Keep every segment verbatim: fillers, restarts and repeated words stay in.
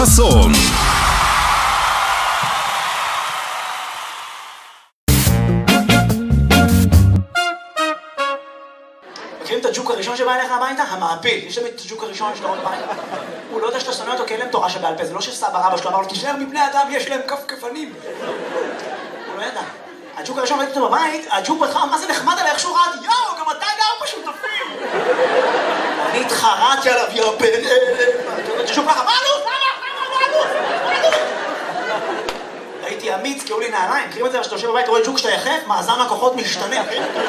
חסון. מכירים את הג'וק הראשון שבא אליך הביתה? המעפיל. יש להם את הג'וק הראשון שאתה רואה בבית. הוא לא יודע שאתה שונא אותו כי אין להם תורה שבעל פה. זה לא שסבא רבא שלו אמר לו, תישאר מבני אדם, יש להם כפכפנים. הוא לא ידע. הג'וק הראשון ראיתי אותו בבית, הג'וק בהתחלה, מה זה נחמד עליי, איך שהוא רעד, יואו, גם אתה גר בשותפים. אני התחרעתי עליו, יואו, בן אלה. הג'וק ככה, מה עלות? מה עלות? מה עלות? הייתי אמיץ, קראו לי נעליים. מכירים את זה, שאתה יושב בבית, רואה ג'וק שאתה יחף, מאזן הכוחות משתנה.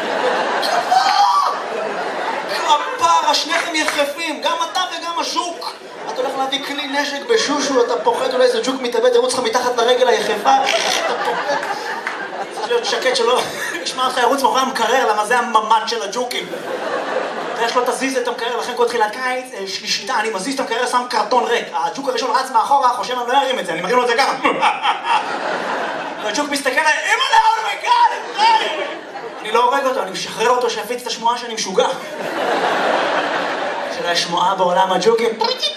כפרה, שניכם יחפים, גם אתה וגם הז'וק. אתה הולך להביא כלי נשק בשושו, אתה פוחד, אולי איזה ג'וק מתאבד, ירוץ לך מתחת לרגל היחפה. אתה פוחד. צריך להיות שקט שלא ישמע אותך ירוץ מאחורי המקרר, למה זה הממד של הג'וקים. ואיך לא תזיז את המקרר, לכן כל תחילת קיץ, שלישיתה, אני מזיז את המקרר, שם קרטון ריק. הג'וק הראשון רץ מאחורה, חושב אני לא ארים את זה, אני מרים לו את זה ככה. והג'וק מסתכל עליי, אמא לאון מגל, אני לא הורג אותו, אני משחרר אותו שיפיץ את השמועה שאני משוגע. של השמועה בעולם הג'וקים.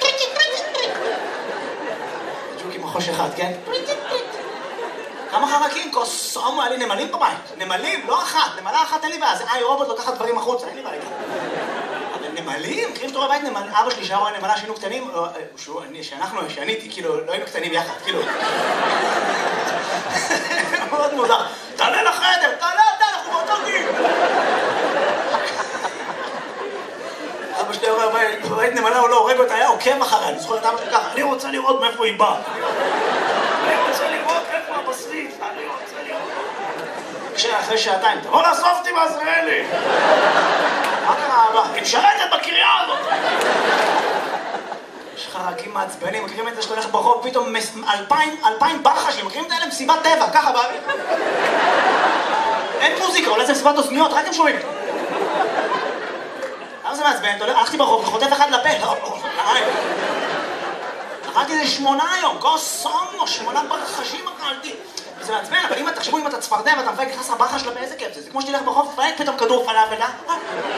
ג'וקים מחוש אחד, כן? כמה חרקים? קוסומו, היה לי נמלים בבית. נמלים, לא אחת. נמלה אחת אין לי בעיה. זה איי רובוט לוקחת דברים החוצה, אין לי בעיה. אבל נמלים? מכירים שאתה רואה בית נמלים? אבא שלי שהיה רואה נמלה שהיינו קטנים, שאנחנו, שאני איתי, כאילו, לא היינו קטנים יחד, כאילו. מאוד מוזר. תעלה לחדר, תעלה אתה, אנחנו באותו גיל. אבא שלי רואה בית נמלה, הוא לא הורג אותה, היה עוקב אחריה. אני זוכר את אבא שלי ככה, אני רוצה לראות מאיפה היא באה. אני רוצה לראות איפה הבשריף, אני רוצה לראות. כשאחרי שעתיים, תבוא לאסוף אותי בעזריאלי. מה קרה אבא? היא משרתת בקריאה הזאת. יש חרקים מעצבנים, מכירים את זה שאתה הולך ברחוב, פתאום אלפיים, אלפיים ברחשים, מכירים את האלה מסיבת טבע, ככה באוויר. אין מוזיקה, אולי זה מסיבת אוזניות, רק הם שומעים. למה זה מעצבן? הלכתי ברחוב, חוטף אחד לפה. אכלתי איזה שמונה היום, קוסומו, שמונה ברחשים אכלתי. זה מעצבן, אבל אם תחשבו אם אתה צפרדע ואתה מפייק נכנס לברחה שלה באיזה כיף זה, זה כמו שתלך ברחוב, תפייק פתאום כדור פלאפל, אה?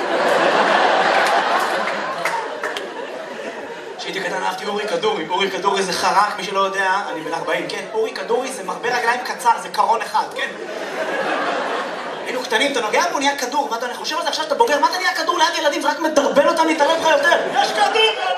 כשהייתי קטן אהבתי אורי כדורי, אורי כדורי זה חרק, מי שלא יודע, אני בן ארבעים, כן? אורי כדורי זה מרבה רגליים קצר, זה קרון אחד, כן? היינו קטנים, אתה נוגע בו, נהיה כדור, מה אתה חושב על זה עכשיו שאתה בוגר, מה אתה נהיה כדור ליד ילדים, זה רק מדרבן אותם להתערב לך יותר, יש כדור!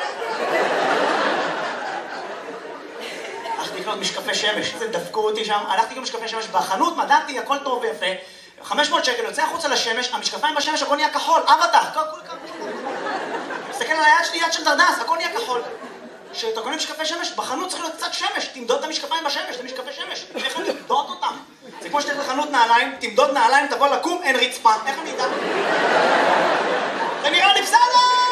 הלכתי לקנות משקפי שמש, זה דפקו אותי שם, הלכתי לקנות משקפי שמש בחנות, מדעתי, הכל טוב ויפה, חמש מאות שקל, יוצא החוצה לשמש, המשקפיים בשמש, הכל נהיה כחול, אבטח, מסתכל על היד שלי, יד של דרדס, הכל נהיה כחול. כשאתה קונה משקפי שמש, בחנות צריך להיות קצת שמש, תמדוד את המשקפיים בשמש, זה משקפי שמש, איך אני תמדוד אותם? זה כמו שתלך לחנות נעליים, תמדוד נעליים, תבוא לקום, אין רצפה, איך אני אדע? זה נראה לי בסדר!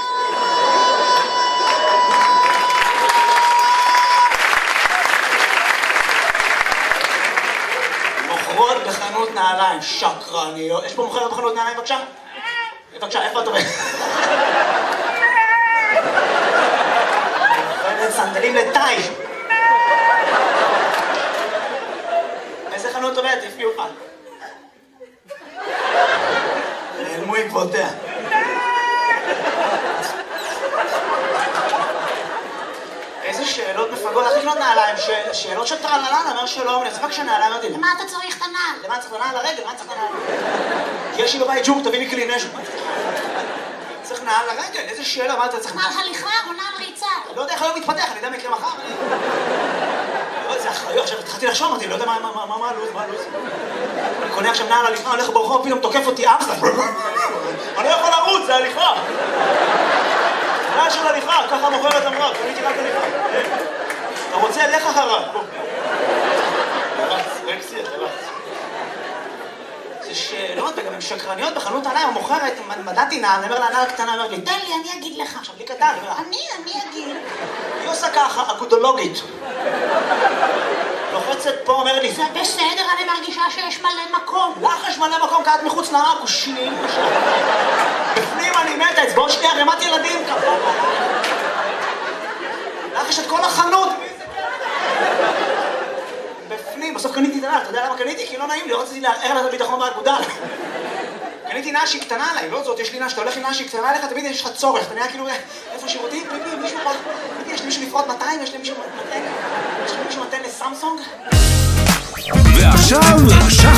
מוכרות בחנות נעליים, שקרניות. יש פה מוכרת בחנות נעליים, בבקשה? בבקשה, איפה את עובדת? מוכרת סנדלים לטאי. איזה חנות עובדת? הפגיעו לך. נעלמו עקבותיה. איזה שאלות מפגות, איך לקנות נעליים? שאלות של טרללן, אומר שלום, אני אצבק כשנעליים אותי. למה אתה צריך את הנעל? למה צריך את הנעל לרגל? למה צריך את הנעל? יש לי בבית ג'וק, תביא לי כלי נשק. צריך נעל לרגל? איזה שאלה, מה אתה צריך? נעל הליכה או נעל ריצה? לא יודע איך היום מתפתח, אני יודע מה יקרה מחר. זה אחריות, עכשיו התחלתי לחשוב, אמרתי, לא יודע מה הלו"ז, מה הלו"ז. אני קונה עכשיו נעל הליכה, הולך ברחוב, פתאום תוקף אותי אמסטר. אני לא יכול לרוץ, זה הליכה. נעל של הליכה, ככה מוכרת אמרה, קניתי רק הליכה. אתה רוצה, לך אחריו. רקסי, אתה רץ. זה שאלות, וגם הן שקרניות בחנות נעליים, המוכרת, מדעתי נעל, אני אומר לה, נעל קטנה, אומרת לי, תן לי, אני אגיד לך. עכשיו, לי קטן, אני, אני אגיד. היא עושה ככה, אגודולוגית. לוחצת פה, אומר לי, זה בסדר, אני מרגישה שיש מלא מקום. לך יש מלא מקום, כי את מחוץ לאקושים. בפנים אני מתה, אצבעות שנייה, רמת ילדים ככה. לך יש את כל החנות. בפנים, בסוף קניתי את הנעל, אתה יודע למה קניתי? כי לא נעים לי, רציתי לערער לה את הביטחון באגודל. קניתי נעל שהיא קטנה עליי, לא זאת, יש לי נעל, שאתה הולך עם נעל שהיא קטנה עליך, תמיד יש לך צורך, אתה נראה כאילו, איפה שירותים? מישהו פה, יש לי מישהו לפרוט מאתיים? יש לי מישהו מתן? יש לי מישהו מתן לסמסונג? ועכשיו,